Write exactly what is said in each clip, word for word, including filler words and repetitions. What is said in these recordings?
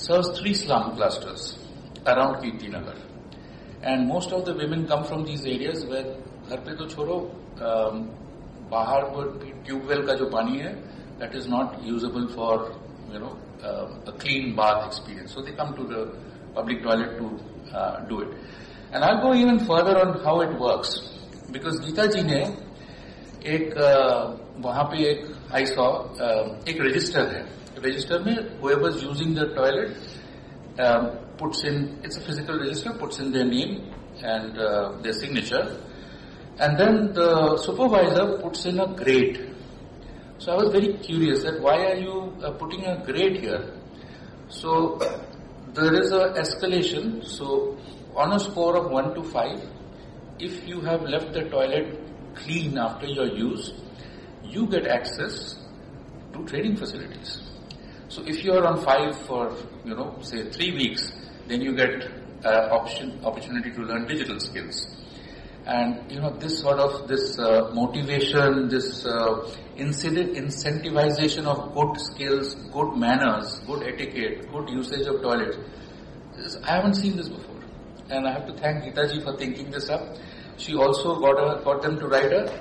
serves three slum clusters around Kirti Nagar. And most of the women come from these areas where घर पे तो छोड़ो बाहर वो ट्यूबवेल का जो पानी है that is not usable for you know uh, a clean bath experience. So they come to the public toilet to uh, do it. And I'll go even further on how it works because Geeta ji ने एक uh, वहाँ पे एक I saw uh, एक register है. Register में whoever is using the toilet um, puts in, it's a physical register, puts in their name and uh, their signature, and then the supervisor puts in a grade. So I was very curious that why are you uh, putting a grade here? So there is a escalation. So on a score of one to five, if you have left the toilet clean after your use, you get access to training facilities. So if you are on five for, you know, say three weeks, then you get uh, option, opportunity to learn digital skills. And, you know, this sort of, this uh, motivation, this uh, incident, incentivization of good skills, good manners, good etiquette, good usage of toilets, this, I haven't seen this before. And I have to thank Geeta ji for thinking this up. She also got, a, got them to write a,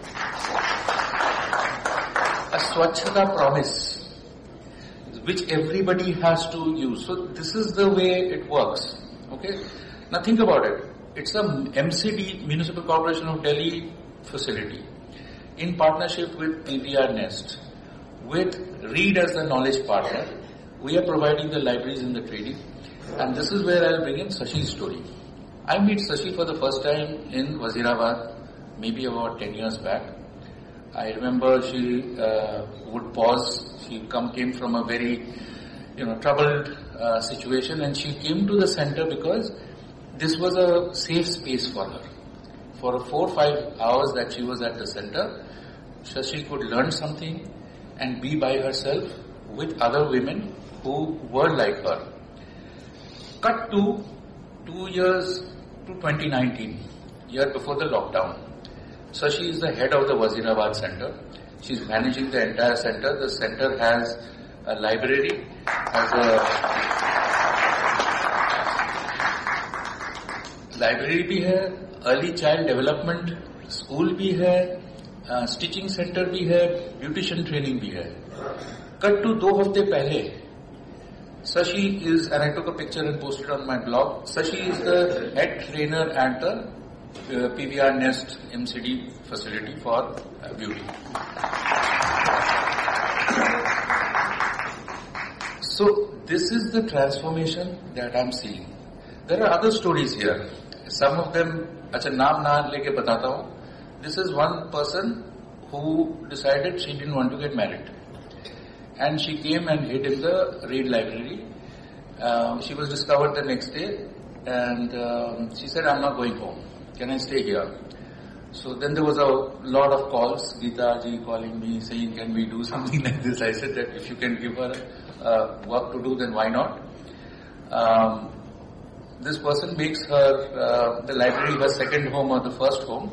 a Swachhata promise, which everybody has to use. So this is the way it works. Okay? Now think about it. It's a M C D, Municipal Corporation of Delhi facility, in partnership with P V R Nest, with Read as the knowledge partner. We are providing the libraries and the training. And this is where I'll bring in Sashi's story. I meet Sashi for the first time in Wazirabad, maybe about ten years back. I remember she uh, would pause. She come came from a very, you know, troubled uh, situation, and she came to the center because this was a safe space for her. For four or five hours that she was at the center, Shashi could learn something and be by herself with other women who were like her. Cut to two years to twenty nineteen, year before the lockdown. Shashi is the head of the Wazirabad Center. She's managing the entire center. The center has a library, has a library भी है, early child development school भी है, stitching centre भी है, beautician training भी है. Cut to दो हफ्ते पहले, Sashi is, and I took a picture and posted on my blog, Sashi is the head trainer at the uh, P V R Nest M C D facility for uh, beauty. So this is the transformation that I'm seeing. There are other stories here. Some of them, acha naam na leke batata hu. This is one person who decided she didn't want to get married. And she came and hid in the Read library. Um, she was discovered the next day and um, she said, I'm not going home. Can I stay here? So then there was a lot of calls. Geeta ji calling me saying, can we do something like this? I said that if you can give her uh, work to do, then why not? Um, This person makes her, uh, the library her second home or the first home.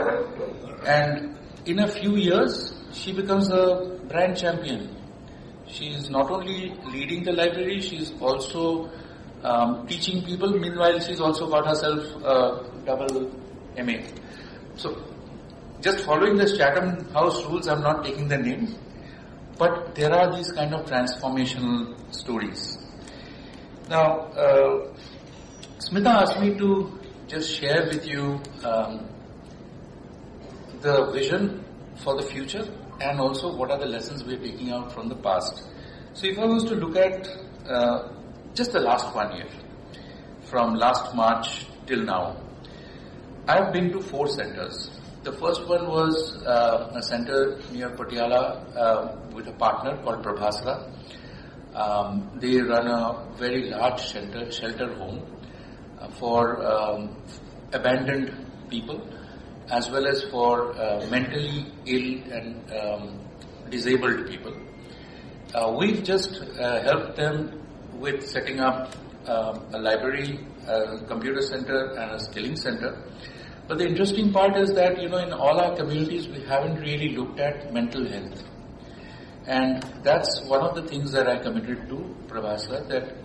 And in a few years, she becomes a brand champion. She is not only leading the library, she is also um, teaching people. Meanwhile, she's also got herself a double M A. So, just following the Chatham House rules, I'm not taking the name. But there are these kind of transformational stories. Now, uh, Smita asked me to just share with you um, the vision for the future and also what are the lessons we're taking out from the past. So if I was to look at uh, just the last one year, from last March till now, I've been to four centers. The first one was uh, a center near Patiala uh, with a partner called Prabhasra. Um, they run a very large shelter, shelter home for um, abandoned people as well as for uh, mentally ill and um, disabled people. Uh, we've just uh, helped them with setting up uh, a library, a computer center and a skilling center. But the interesting part is that, you know, in all our communities we haven't really looked at mental health. And that's one of the things that I committed to Prabhasra, that